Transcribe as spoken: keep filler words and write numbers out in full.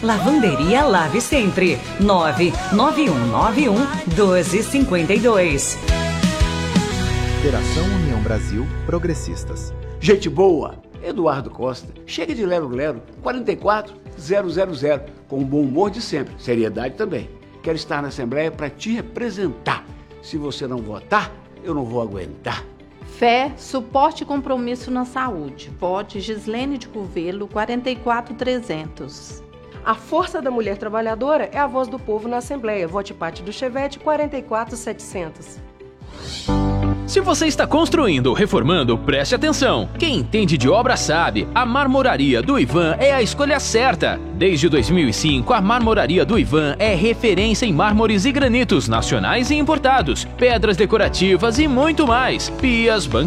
Lavanderia Lave Sempre. nove nove um nove um dois zero cinco dois. Federação União Brasil Progressistas. Gente boa, Eduardo Costa. Chega de lero-lero, quarenta e quatro zero zero zero, com o bom humor de sempre, seriedade também. Quero estar na Assembleia para te representar. Se você não votar, eu não vou aguentar. Fé, suporte e compromisso na saúde. Vote Gislene de Covelo, quarenta e quatro trezentos. A força da mulher trabalhadora é a voz do povo na Assembleia. Vote Pátio do Chevette, quarenta e quatro setecentos. Se você está construindo ou reformando, preste atenção. Quem entende de obra sabe, a Marmoraria do Ivan é a escolha certa. Desde dois mil e cinco, a Marmoraria do Ivan é referência em mármores e granitos nacionais e importados, pedras decorativas e muito mais. Pias,